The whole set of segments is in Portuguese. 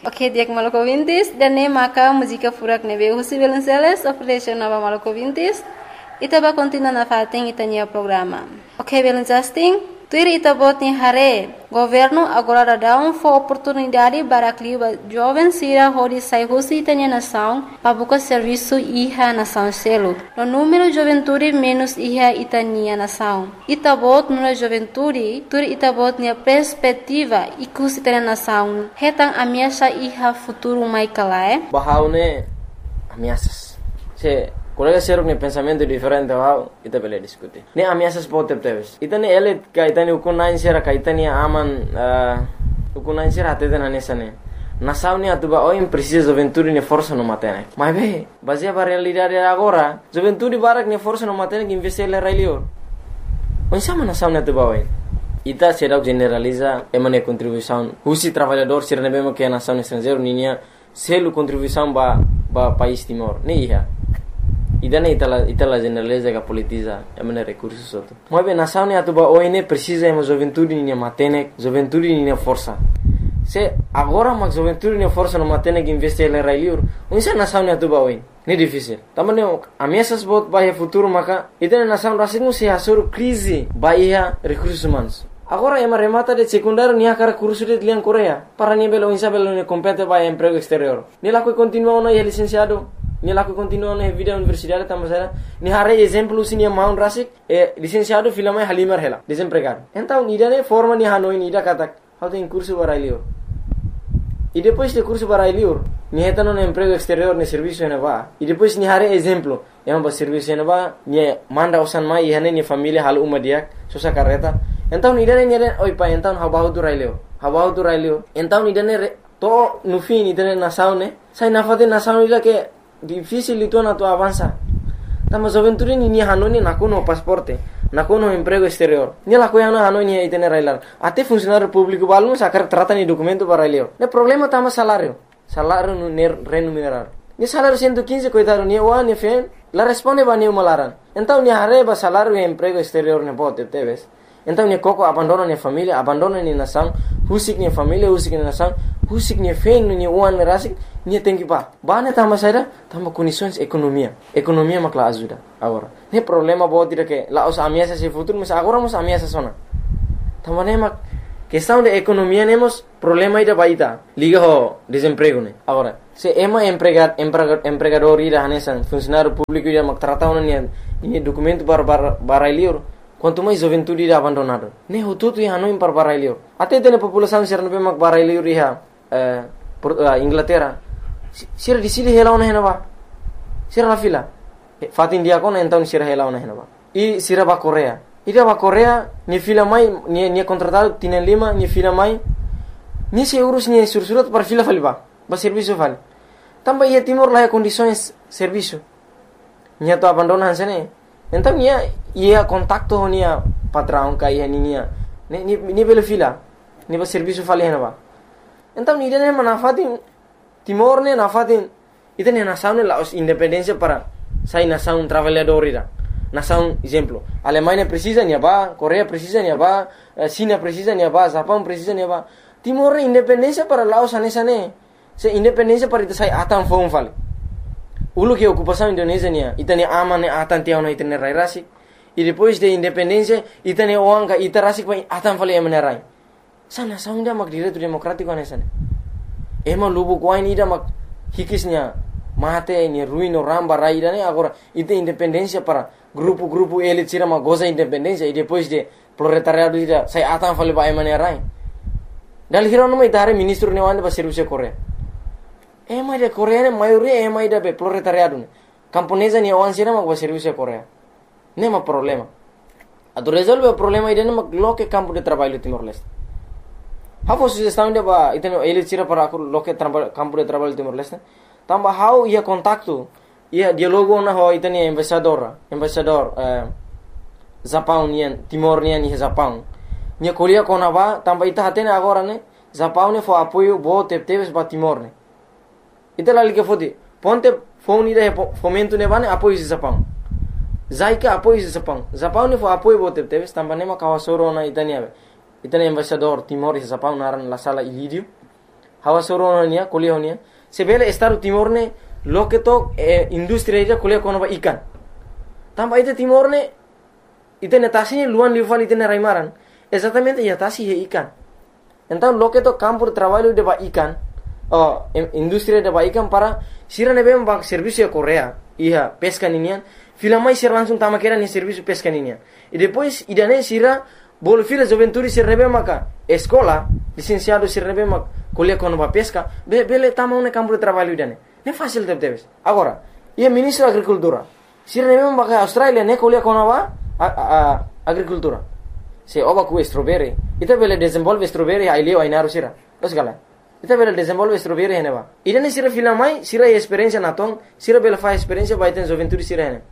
Oke, dia ke Maluku Vintis dan ne maka música furak nebe husi Belenceles operation nova Maluku Vintis. Ita ba continua na fating itanya programa. Oke, Belencasting. Tuir ita bot ni hare. Governo agora dá for oportunidade para clima jovem sira hodi sai husi itanya nação para buscar serviço iha nação selo. No número juventude menos iha itania nação. Ita bot no juventude, tuir ita bot ni perspectiva ikus itanya nação. Hetang ameaça iha futuro mai kalae. Bahaune ameaças. Se colega seruk ne pensamento diferente wow ita bele diskuti ne ameaças pode teves ita ne ele ka ita ne ukunain sera ka ita ne aman ukunain sera até na nessa ne na sauni atuba o precisa juventude ne força no matene mas be baseia para realidade agora juventude barak ne força no matene que investir le railio onsama na sauni atuba o ita será generaliza emane contribuição husi trabalhador sera ne bema que na sauni estrangeiro ninia selu contribuição ba país Timor ne ia idane itala generaliza que politiza emane recursos outro mas bem nação ne atuba oine precisa ema juventude ne matene juventude ne força se agora mas juventude ne força no matene que investir le railur unsa nação ne atuba oine ne difícil tamane ameaças bot bahia futuro maka idane nação rasingu se asur crise bahia recursos humanos agora ema remata de secundário nia cara curso de lian Coreia para ni belo insa belo ne compete bahia emprego exterior ni la que continua no é licenciado ni laku continua na vida universidade tamasara ni hare exemplo sini maun rasik licenciado filama halimar hela desempregado então idane forma ni hanoi ni ida katak how tem curso barailio e depois de curso barailio ni hetano no emprego exterior ne serviço ne va e depois ni hare exemplo ema ba serviço ne va ni manda osan mai hane ni família hal umadiak sosa carreta então idane ni oi pa então how about to railio então idane to no fim idane na saune sai na fate na saune ida que difícil itu na tu avança tama juventude ni hanoni na kono pasporte na kono emprego exterior ni la koya na hanoni itene railar até funcionário público balmo sacar trata ni documento para railio ne problema tama salário no remunerar ni salário 115 coitado ni wa ni fen la responde ba ni malaran então ni arreba salário e emprego exterior ne bote teves então ni koko abandona ni família abandona ni nação husik ni família husik ni nação husik ni fen ni uan rasik ni tengi ba bane tama saida tama condições economia makla ajuda agora ne problema bot que la os ameaças se futuro mas agora mos ameaças sona tama ne mak questão de economia nemos problema ida baita liga ho desemprego ne agora se ema empregador ida hanesan funcionário público ida mak trata ni documento para lior quanto mais juventude ida abandonado ne ho tudo ia no para barailio até de população ser no mak barailio riha Inglaterra sira di sili hela ona henaba sira la fila fatin dia kona então sira hela ona henaba e sira ba Coreia ida ba Coreia ni fila mai ni contratado tienen lima ni fila mai ni se urus ni sursurat para fila faliba ba serviço vale tamba ia Timor la condições serviço ni to abandonan sene então ia contacto nia patrão kai nia ni belo fila ni ba serviço vale henaba então ni dene manafatin Timor ne nafatin itene nação ne la independência para sai nação trabalhador ira nação exemplo Alemanha precisa ni ba Coreia precisa ni ba China precisa ni ba Japão precisa ni ba Timor independência para Laos anesane se independência para ita sai atan fon fale ulu que ocupação Indonésia nia itane amane atan tiao na itane rai rasi e depois de independência itane oanga itarasi pa atan fale amenerai sana saunda mak direito democrático anesane ema lubu kwain ida mak hikisnya mate ni ruino ramba raida ne agora ite independência para grupo elite tira mak goza independência e depois de proletariado ida sai atan fale ba amenerai dal hirono mai dare ministro ne wande ba serviço Coreia ema de Coreia ne maioria ema ida be proletariado ne camponesa ni awan sira mak ba serviço Coreia nema problema ado resolve o problema ida ne mak loke campo de trabalho Timor-Leste How sugestão de ba iteno ele tira para loke campo de trabalho Timor-Leste tamba how ia contacto ia dialogo na ho iteni embaixador Japão nian Timor nian ni Japão nia kolia kona ba tamba ita hatene agora ne Japão ne fo apoio bo teves ba Timor ne ita la like fodi ponte phone ida fomento ne bane apoio Japão zaika apoio Japão ne fo apoio bo teves tamba ne ma kawasoro na itania itane embaixador Timor e Japão naran la sala Ilídio hawa soronia kuliah sebele Estado Timor ne loke to industri ida kuliah kono ba ikan tamba ite Timor ne ite netasi luan liuvan ite raimaran exatamente ya tasi he ikan então loke to campo de trabalho de ba ikan industri de ba ikan para sira nebe ba serviço Korea ia pesca ninian filamai sira langsung tama kera ni serviço pesca ninian e depois idane sira bol fila juventude sira nebe maka escola licenciado sira nebe mak kuliah kono ba pesca bele tama un campo de trabalho idane ne fácil debes agora ia ministro agricultura sira nebe maka Australia ne kuliah kono ba agricultura se oba ku strawberry ita bele desenvolve strawberry ai leo ai naru sira os gala ita bele desenvolve strawberry heneba idane sira filamai sira experiência naton sira bele fa experiência ba iten juventude sira hene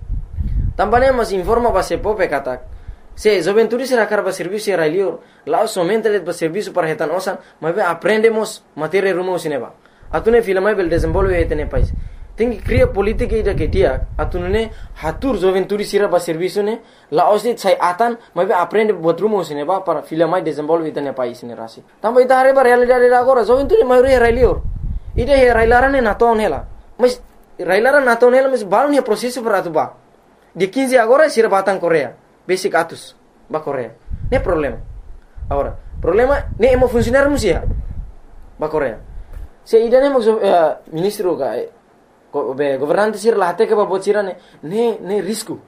tambane mas informa ba se pope katak se juventude sira karba serviço era leo lá somente le ba serviço para hetan osan mas aprendemos matéria rumo sineba atune filamai bele desenvolve hetene país tem que criar política ida que dia atunune hatur juventude sira ba serviço ne la osni sai atan mas aprende buat rumo sineba para filamai desenvolve hetene país ne rasi tamba ita are ba realidade agora juventude maioria era leo ida he railarane naton hela mas railaran naton hela mas balon he processo para atuba de 15 agora sira batang Korea basic atus ba Korea ne problema agora problema ne emo funcionar musia ba Korea se ida ne mo ministro ga governante sir la hate ke ba bocira ne risco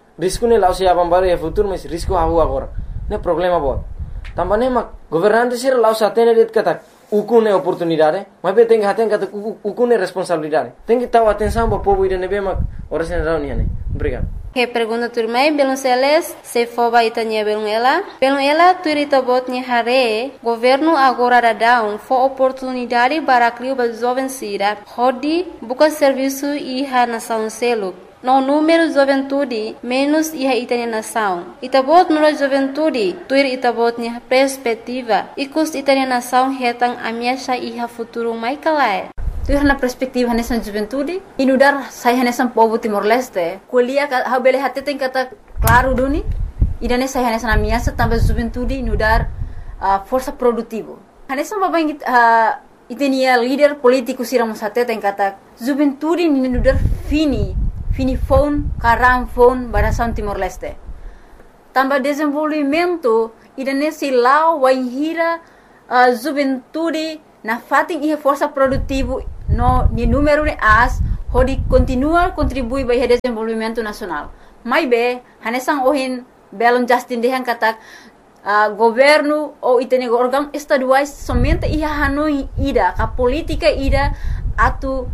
ne la se abambare e futuro mas risco hawo agora ne problema bo tambane ma governante sir la sa tene det kata ukune oportunidade mas be tem haten kata ukune responsabilidade tem que taw atenção bo povo ida ne be ma ora sen reunião ne obrigado. Que pergunta turmai belum seles se foba itanya belum ela turita botnya hare governo agora dadão fo oportunidade para criar ba jovem sira hodi buka serviço iha nação selo no número juventude menos iha itanya nação itabot no juventude tuir itabotnya perspectiva ikus itanya nação hetang amiasha iha futuro mai kalai. Tu na perspektiva nessa juventude inudar saya nessa povo Timor Leste kuliah ha bele hati tem kata claro duni idane saya nessa na minha também juventude inudar força produtivo nessa baba itenia líder político sira musate tem kata juventude inudar fini phone karam phone barasan Timor Leste também desenvolvimento idane silau waihira juventude na fating ia força produtivo no ni número de as hodi continua contribui para o desenvolvimento nacional mai be hanesang ohin belon Justin dehan katak governo ou itene órgão estaduais somente ia hanoi ida ka política ida atu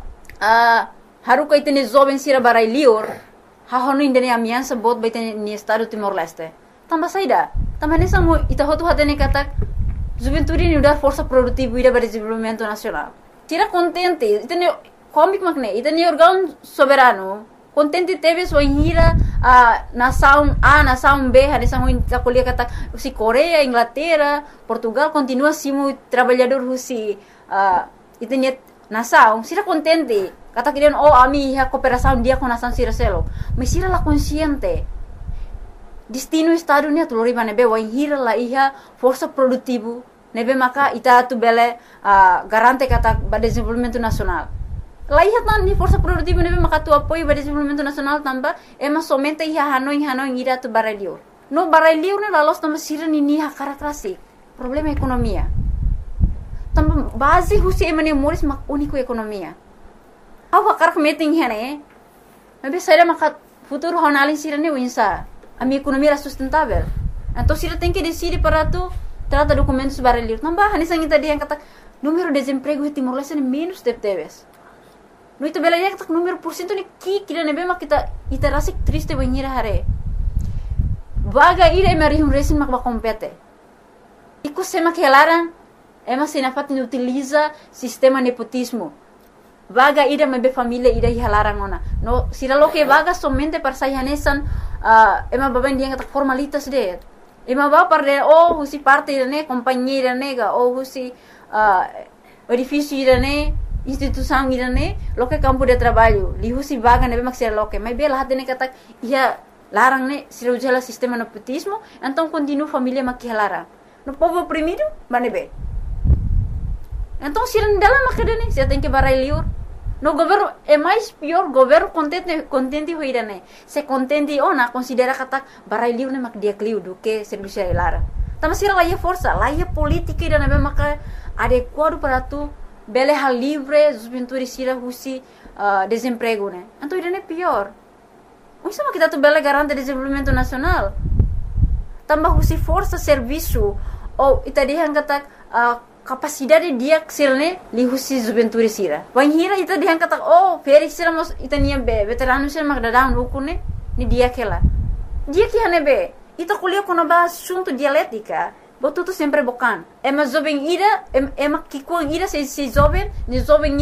haruka itene jovem sira barai lior ha honu indene amiansa bot baitene ni estado Timor Leste tamba saida tamba hanesang mo ita hotu hatene katak juventude ni udar força produtiva ida para desenvolvimento nacional tira contente itene comic makne itene órgão soberano contente teve sua hira nação A nação B hanesang ita kuliah kata si Korea Inglaterra Portugal continua simu trabalhador husi itene nação sira contente kata kirian ami ha cooperação dia com nação sira selo mas sira la consciente destino estado ni atulori nebe wa hira la iha força produtivo nebe maka ita tu bele garante kata ba desenvolvimento nacional la iha tan ni força produtivo nebe maka tu apoio ba desenvolvimento nacional tamba ema somente iha hanoi ira tu barelio no barelio ne la los tamba sira ni ha karakrasi problema ekonomia tamba base husi emane moris mak unico ekonomia awa karak meeting hene nebe saira maka futuro honalin sira ni winsa a minha economia era sustentável. Então, se ela tem que decidir para tu trata documentos barulhos, não vai. Nessa gente dia kata número de desemprego em Timor Leste menos de teves. No itu bela dia kata número por cento ni kira nebe mak kita rasa triste banhir hare. Vaga ira emerihum resin mak ba compete. Iku sema kelaran ema sinafat ni utiliza sistema nepotismo. Vaga ida mebe família ida hilarang ona. No sira lo que vaga somente para sayanesan ema baben dia kata formalitas de. Ema ba par de husi parte ne companhia nega husi edifício ne instituição ne lo que campo de trabalho. Li husi vaga nebe mak sira lo que mebe lah de ne kata ia larang ne sira ujala sistema nepotismo, então continua família mak hilarang. No povo oprimido, manebe. Então, se não dela macadane, você tem que barai liur. No governo é mais pior, governo contente hoira né. Se contente ona considera kata barai liur né mak dia kliu do que serviço lara. Tama sira lá força, lá política ida né maka adequado para tu bele hal livre, os pintores sira husi desemprego né. Então ida né pior. Isso mas kita tu bele garante desenvolvimento nacional. Tambah husi força serviço ou ita dia kata capacidade dia sirne li husi juventude sira. Wan hira ita dia kata feri sira mos ita nia be veterano sira mak dadang ukune ni dia kela. Dia que hane be ita kuliah kono ba assunto dialética. Botu tu sempre bokan. Ema jovem ira ema kikuang ira se jovem, ni jovem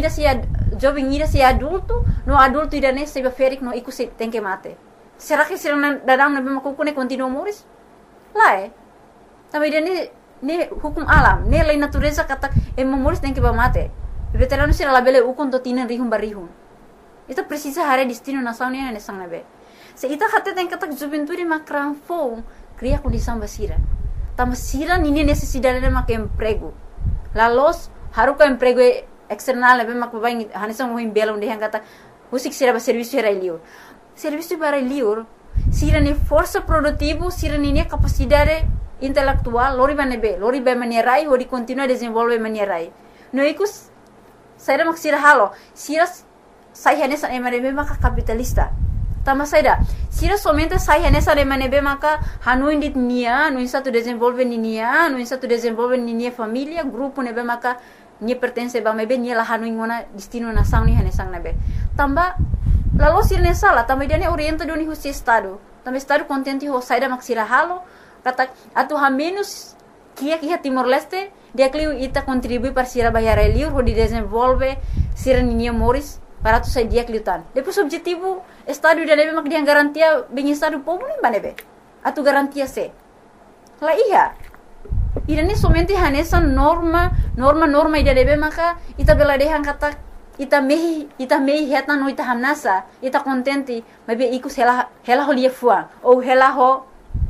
ira se adulto, no adulto ira ne se ferik no iku se tem que mate. Será que sira dadang na be makukune continua moris? Lá também ne hukum alam, ne lei natureza kata memoris tem que mate. Veterano sira labele ukon to tinan rihum barihum. Ita precisa hare destino nação ne ne sang nabe. Se ita kata tem kata juventude makran fo cria condição basira. Tama sira nini necessidade de mak emprego. La los haruka emprego external nabe mak babai hanisang mohim belong de kata usik sira ba serviço era liur. Serviço para liur sira ne força produtivo, sira ne capacidade intelectual, lori ba manierai, hori continua desenvolve manierai. No ikus, saya mak sira halo, sira saya nessa emanebe maka capitalista. Tama saya sira somente saya nessa emanebe maka hanu indit nia, no insa tu desenvolve nia, no insa tu desenvolve nia família, grupo nebe maka nia pertence ba mebe nia la hanu ingona destino nação ni hanesang nebe. Tamba lalu sira nessa la, tamba dia ne orienta doni husi estado. Tamba estado contente ho saya mak sira halo. Kata atu ha menos kia Timor-Leste dia kliu ita contribui para sira bayar liur ho di desenvolve sira ninia moris para tu sai dia kliu tan. Depois objetivo estado dia nebe mak dia garantia bem estado povo nem banebe. Atu garantia se. La iya. Ida ni somente hanesa norma ida nebe maka ita bela dehan kata ita mehi heta no ita hamnasa ita contente mebe ikus hela ho lia fuang ou hela ho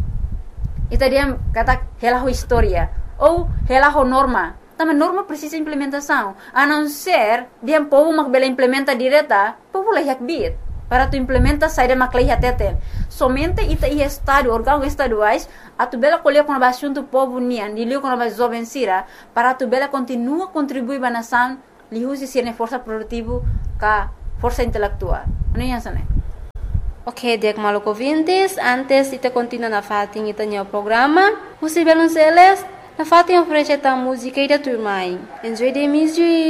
ita dia kata hela ho historia ou hela ho norma. Tama norma precisa implementação. A não ser dia povo mak bela implementa direta, povo lah yak bit. Para tu implementa saída mak lah teten. Somente ita ia estado órgão estaduais a tu bela colher com a assunto povo nian, dilio com a jovem sira, para tu bela continua contribuir ba nação, li husi sirne força produtivo ka força intelectual. Ano yan sana? Ok, dek maluco ouvintes, antes ita continua na fatin ita nyo programa, husi belon seles, na fatin oferece ta música ida turmai. Enjoy the music.